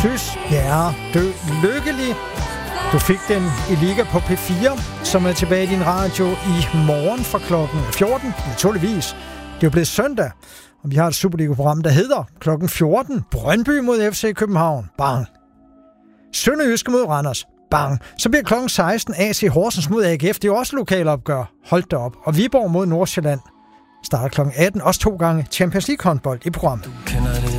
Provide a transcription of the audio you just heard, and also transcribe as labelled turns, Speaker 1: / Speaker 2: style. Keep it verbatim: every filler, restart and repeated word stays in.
Speaker 1: plus, ja, dø lykkelig. Du fik den i Liga på P fire, som er tilbage i din radio i morgen fra klokken fjorten, naturligvis. Det er jo blevet søndag, og vi har et Superliga-program, der hedder klokken fjorten. Brøndby mod F C København. Bang. Sønderjyske mod Randers. Bang. Så bliver klokken seksten A C Horsens mod A G F. Det er jo også lokalopgør. Hold da op. Og Viborg mod Nordsjælland starter klokken atten. Også to gange Champions League håndbold i programmet.
Speaker 2: Du kender det